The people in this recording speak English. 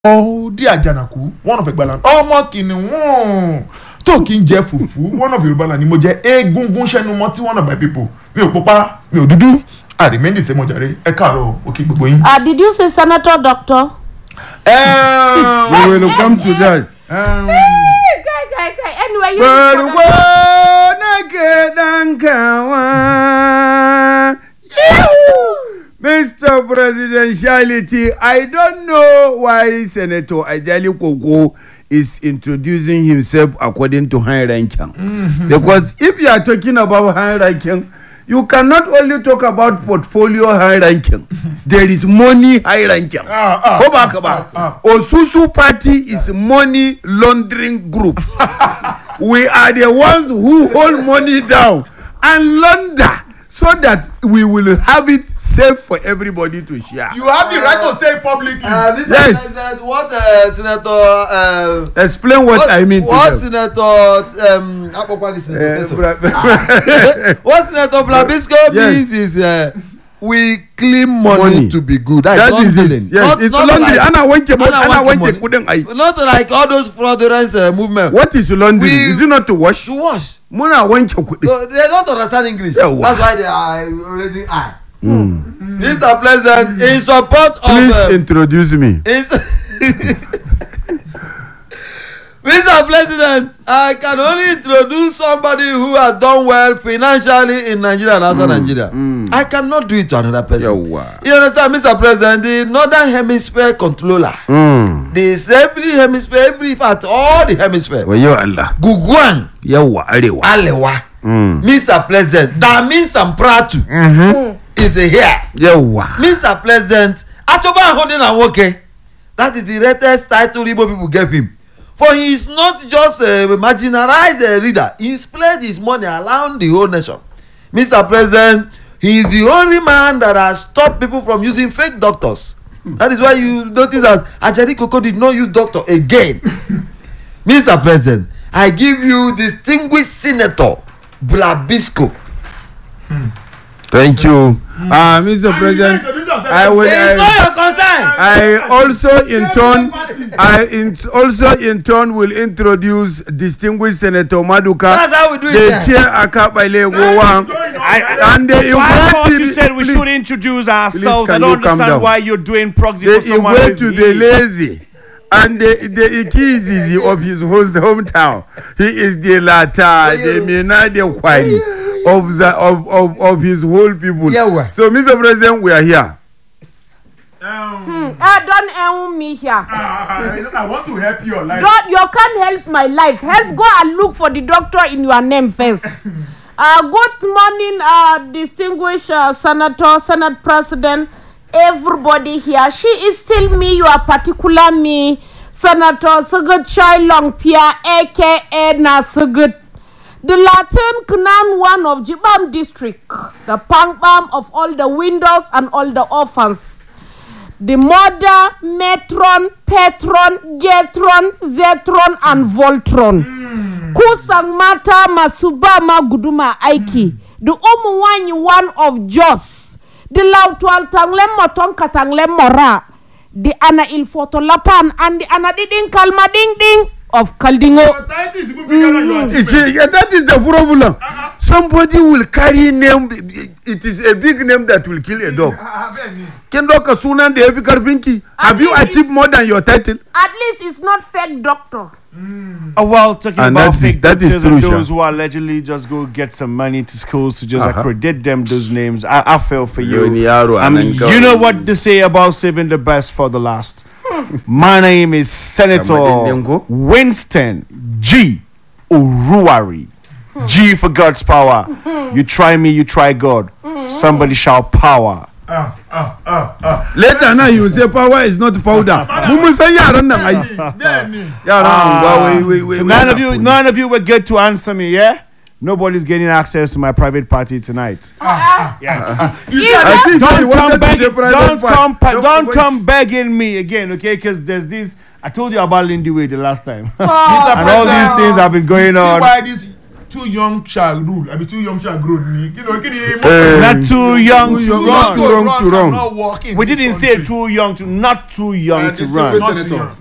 Di Àjànàkú, one of Egbaland. Ọmọ kìnìún tó kì í jẹ fùfú, one of Yorùbá land ni mo jẹ egungun ṣẹ́nu mọ́ tí one of my people. Mi ò pupa, mi ò dúdú. I remain the same ọjàre. Ẹ káàárọ̀, okay gbogbo yín. Did you say Senator Doctor? We will come to that. Anyway, Mr. Presidentiality, I don't know why Senator Ajali Koko is introducing himself according to high ranking. Because if you are talking about high ranking, you cannot only talk about portfolio high ranking. There is money high ranking. Go back about. Osusu Party is money laundering group. We are the ones who hold money down and launder, so that we will have it safe for everybody to share. You have the right to say it publicly. Yes. What Senator? Explain what I mean. What Senator? What Senator Blabisco means is we claim money to be good. That is it. Yes, it's laundry. Not like all those fraudulent movement. What is laundry? Is it not to wash? To wash. So they don't understand English. That's why they are raising eye. Mr. President, in support of. Please introduce me. Mr. President, I can only introduce somebody who has done well financially in Nigeria and outside Nigeria. I cannot do it to another person. You understand, Mr. President? The Northern Hemisphere controller, every hemisphere, all the hemisphere. Guguan, Alewa, Mr. President, that means I'm proud to. Is here. Mr. President, Achoba holding and okay. That is the latest title Igbo people gave him. For he is not just a marginalized reader. He spread his money around the whole nation. Mr. President, he is the only man that has stopped people from using fake doctors. That is why you notice that Ajadi Koko did not use doctor again. Mr. President, I give you distinguished Senator Blabisco. Thank you. Mr. President, I will. It's not your concern. I in turn will introduce distinguished Senator Maduka. That's how we do it. The chair Akabalego and so I thought you said we should introduce ourselves. I don't understand why you're doing proxy for someone who is to the lazy. And the Ikizizi of his host hometown. He is the Lata, the Mina, the Kwai of his whole people. So, Mr. President, we are here. Don't own me here. I want to help your life. You can't help my life. Go and look for the doctor in your name first. Good morning, distinguished Senator, Senate President, everybody here. She is still me, your particular me, Senator Sugut Chai Long Pia, aka Nasugut. The Latin Knan one of Jibam district, the Pangbam of all the windows and all the orphans. The mother, matron, patron, getron, zetron, and voltron. Kusang mata masubama guduma aiki. The umuwanyi one of Jos. The lautwal tanglem moton katanglem mora. The ana il fotolapan and the ana diding kalma ding ding of Kaldingo. That is the problem. Somebody will carry name. It is a big name that will kill a dog. Kendoka Sunan de Evi Karvinki. Have you achieved more than your title? At least it's not fake doctor. Well, talking about fake doctors and those who allegedly just go get some money to schools to just accredit them those names. I feel for you. I mean, you know what to say about saving the best for the last. My name is Senator Winston G. Uruari. G for God's power. You try me, you try God. Somebody shout power. Later now you say power is not powder. So none of you will get to answer me, yeah? Nobody's getting access to my private party tonight. Don't come begging me again, okay? Because there's this. I told you about Lindy Way the last time. And all these things have been going on. too young shall rule. I be too young shall grow. Not too young to run. Too wrong to run. We didn't say too young to, not too young to run. Not too young.